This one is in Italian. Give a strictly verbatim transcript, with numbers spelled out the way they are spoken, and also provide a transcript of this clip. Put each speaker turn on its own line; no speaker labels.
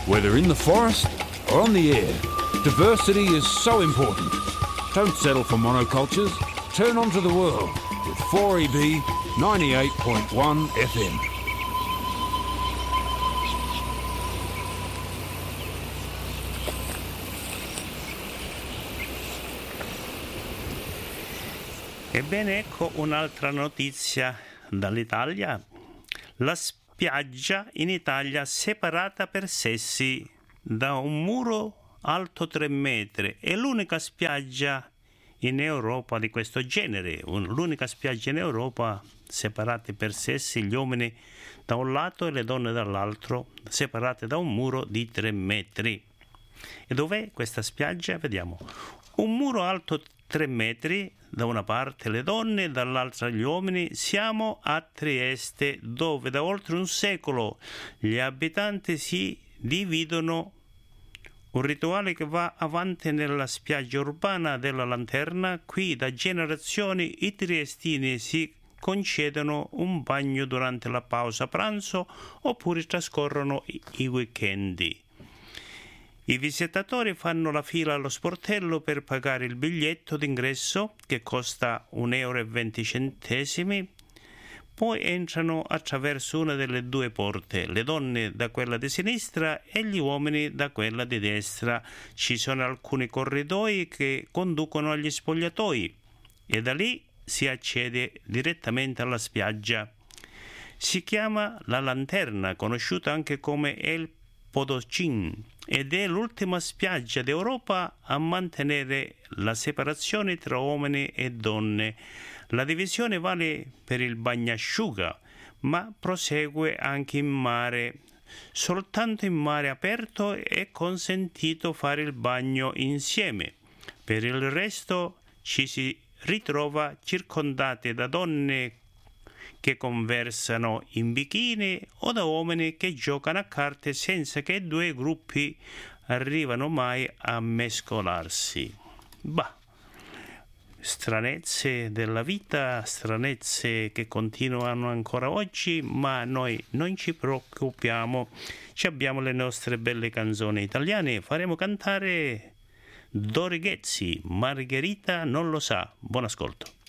Whether in the forest or on the air, diversity is so important. Don't settle for monocultures. Turn onto the world with four E B ninety-eight point one F M.
Ebbene, ecco un'altra notizia dall'Italia. La spiaggia in Italia separata per sessi da un muro alto tre metri. È l'unica spiaggia in Europa di questo genere, l'unica spiaggia in Europa separate per sessi, gli uomini da un lato e le donne dall'altro, separate da un muro di tre metri. E dov'è questa spiaggia? Vediamo. Un muro alto tre metri, da una parte le donne e dall'altra gli uomini. Siamo a Trieste, dove da oltre un secolo gli abitanti si dividono. Un rituale che va avanti nella spiaggia urbana della Lanterna. Qui da generazioni i triestini si concedono un bagno durante la pausa pranzo oppure trascorrono i weekend. I visitatori fanno la fila allo sportello per pagare il biglietto d'ingresso, che costa un euro e venti centesimi. Poi entrano attraverso una delle due porte, le donne da quella di sinistra e gli uomini da quella di destra. Ci sono alcuni corridoi che conducono agli spogliatoi e da lì si accede direttamente alla spiaggia. Si chiama La Lanterna, conosciuta anche come El Podocin, ed è l'ultima spiaggia d'Europa a mantenere la separazione tra uomini e donne. La divisione vale per il bagnasciuga, ma prosegue anche in mare. Soltanto in mare aperto è consentito fare il bagno insieme. Per il resto ci si ritrova circondati da donne che conversano in bikini o da uomini che giocano a carte senza che i due gruppi arrivano mai a mescolarsi. Bah, stranezze della vita, stranezze che continuano ancora oggi, ma noi non ci preoccupiamo. Ci abbiamo le nostre belle canzoni italiane. Faremo cantare Dori Ghezzi, Margherita non lo sa. Buon ascolto.